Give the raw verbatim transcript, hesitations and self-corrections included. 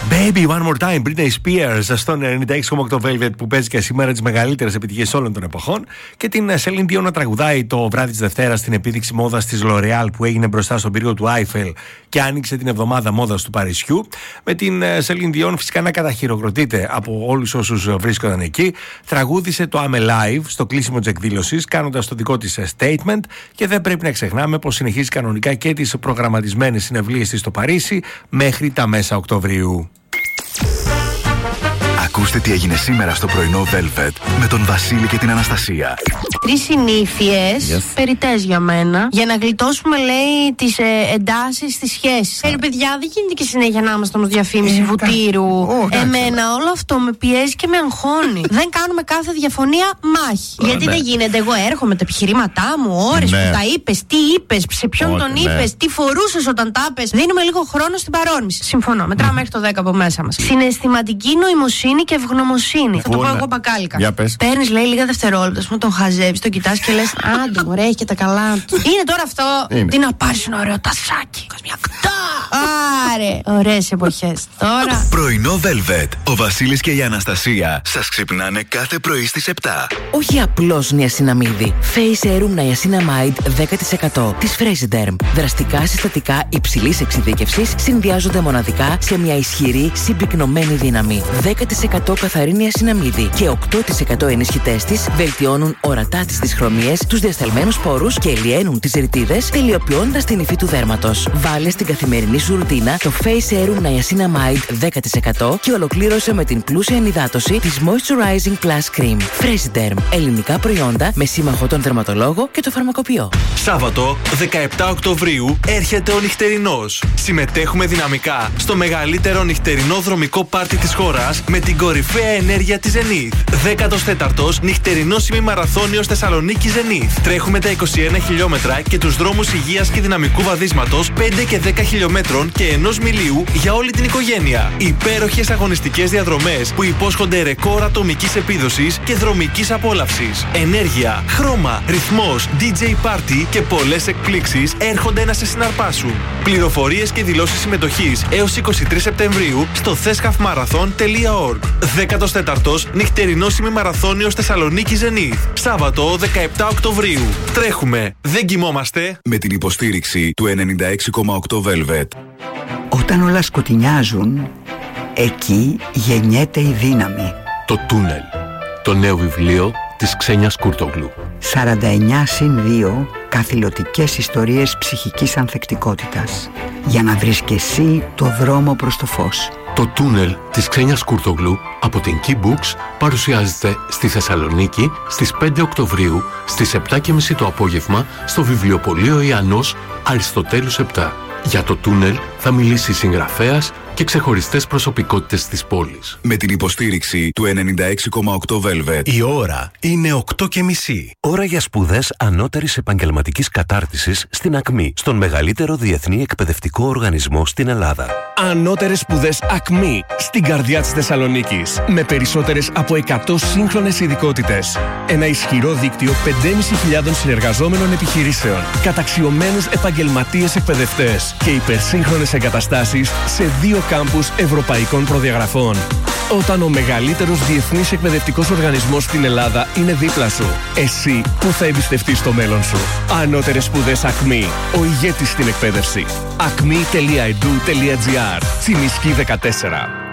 Baby, one more time, Britney Spears στον ενενήντα έξι κόμμα οκτώ Velvet που παίζει και σήμερα τις μεγαλύτερες επιτυχίες όλων των εποχών, και την Celine Dion να τραγουδάει το βράδυ της Δευτέρας στην επίδειξη μόδας της L'Oréal που έγινε μπροστά στον πύργο του Άιφελ και άνοιξε την εβδομάδα μόδας του Παρισιού. Με την Celine Dion φυσικά να καταχειροκροτείται από όλους όσους βρίσκονταν εκεί. Τραγούδισε το I'm Alive στο κλείσιμο της εκδήλωσης, κάνοντας το δικό της statement, και δεν πρέπει να ξεχνάμε πως συνεχίζει κανονικά και τις προγραμματισμένες συναυλίες της στο Παρίσι μέχρι τα μέσα Οκτωβρίου. Ακούστε τι έγινε σήμερα στο πρωινό Velvet με τον Βασίλη και την Αναστασία. Τρεις συνήθειες yes. περιττές για μένα, για να γλιτώσουμε, λέει, τις ε, εντάσεις στις σχέσεις. Ε, παιδιά, δεν γίνεται και συνέχεια να είμαστε όμως διαφήμιση ε, βουτύρου. Oh, Εμένα όλο αυτό με πιέζει και με αγχώνει. Δεν κάνουμε κάθε διαφωνία μάχη. Oh, Γιατί ναι. δεν γίνεται. Εγώ έρχομαι τα επιχειρήματά μου, ώρες ναι. που τα είπες, τι είπες, σε ποιον oh, τον ναι. είπες, τι φορούσες όταν τα είπες. Δίνουμε λίγο χρόνο στην παρόρμηση. Συμφωνώ. Μετράω mm. μέχρι το δέκα από μέσα μας. Συναισθηματική νοημοσύνη και ευγνωμοσύνη. Θα το πω εγώ μπακάλικα. Παίρνεις, λέει, λίγα δευτερόλεπτα, μου τον χαζεύεις, τον κοιτάς και λες, άντε μωρέ, έχει και τα καλά του. Είναι τώρα αυτό. Είναι. Τι να πάρεις ένα ωραίο τασάκι. Μια κτά. Άρε. Ωραίες εποχές. Τώρα. Πρωινό Velvet. Ο Βασίλης και η Αναστασία σας ξυπνάνε κάθε πρωί στις επτά. Όχι απλώς νιασιναμίδι. Face Serum Niacinamide δέκα τοις εκατό της Fresiderm. Δραστικά συστατικά υψηλής εξειδίκευσης συνδυάζονται μοναδικά σε μια ισχυρή συμπυκνωμένη δύναμη. δέκα τοις εκατό καθαρή νιασιναμίδι και οκτώ τοις εκατό ενισχυτές της βελτιώνουν ορατά τις δυσχρωμίες, τους διασταλμένους πόρους και λιένουν τις ρητίδες, τελειοποιώντας την υφή του δέρματος. Βάλε στην καθημερινή σου ρουτίνα το Face Serum Niacinamide δέκα τοις εκατό και ολοκλήρωσε με την πλούσια ενυδάτωση της Moisturizing Plus Cream. Fresiderm. Ελληνικά προϊόντα με σύμμαχο τον δερματολόγο και το φαρμακοποιό. Σάββατο δεκαεπτά Οκτωβρίου έρχεται ο νυχτερινός. Συμμετέχουμε δυναμικά στο μεγαλύτερο νυχτερινό δρομικό πάρτι της χώρας με την κορυφαία ενέργεια της Zenith. δέκατος τέταρτος νυχτερινός ημιμαραθώνιος Θεσσαλονίκη Zenith. Τρέχουμε τα είκοσι ένα χιλιόμετρα και τους δρόμους υγείας και δυναμικού βαδίσματος πέντε και δέκα χιλιόμετρων και ενός μιλίου για όλη την οικογένεια. Υπέροχες αγωνιστικές διαδρομές που υπόσχονται ρεκόρ ατομικής επίδοσης και δρομικής απόλαυσης. Ενέργεια, χρώμα, ρυθμός, ντι τζέι party και πολλές εκπλήξεις έρχονται να σε συναρπάσουν. Πληροφορίες και δηλώσεις συμμετοχής έως είκοσι τρεις Σεπτεμβρίου στο theshafmarathon τελεία org. δέκατος τέταρτος νυχτερινός ημιμαραθώνιος Θεσσαλονίκη Zenith. Σάββατο δεκαεπτά Οκτωβρίου. Τρέχουμε, δεν κοιμόμαστε. Με την υποστήριξη του ενενήντα έξι κόμμα οκτώ Velvet. Όταν όλα σκοτεινιάζουν, εκεί γεννιέται η δύναμη. Το Τούνελ. Το νέο βιβλίο της Ξένιας Κούρτογλου. σαράντα εννιά συν δύο καθηλωτικές ιστορίες ψυχικής ανθεκτικότητας. Για να βρεις και εσύ το δρόμο προς το φως. Το Τούνελ της Ξένιας Κούρτογλου από την Key Books παρουσιάζεται στη Θεσσαλονίκη στις πέντε Οκτωβρίου στις επτά και μισή το απόγευμα στο βιβλιοπωλείο Ιαννός Αριστοτέλους επτά. Για το Τούνελ θα μιλήσει συγγραφέας και ξεχωριστές προσωπικότητες της πόλης. Με την υποστήριξη του ενενήντα έξι κόμμα οκτώ Velvet. Η ώρα είναι οκτώ και μισή. Ώρα για σπουδές ανώτερης επαγγελματικής κατάρτισης στην ΑΚΜΗ, στον μεγαλύτερο διεθνή εκπαιδευτικό οργανισμό στην Ελλάδα. Ανώτερες σπουδές ΑΚΜΗ, στην καρδιά της Θεσσαλονίκης. Με περισσότερες από εκατό σύγχρονες ειδικότητες. Ένα ισχυρό δίκτυο πέντε χιλιάδες πεντακόσιων συνεργαζόμενων επιχειρήσεων. Καταξιωμένους επαγγελματίες εκπαιδευτές και υπερσύγχρονες εγκαταστάσεις σε δύο κάμπους ευρωπαϊκών προδιαγραφών. Όταν ο μεγαλύτερος διεθνής εκπαιδευτικός οργανισμός στην Ελλάδα είναι δίπλα σου, εσύ που θα εμπιστευτείς το μέλλον σου. Ανώτερες σπουδές ΑΚΜΗ, ο ηγέτης στην εκπαίδευση. ακμή τελεία ι ντι γιου τελεία τζι άρ. Τσιμισκή δεκατέσσερα.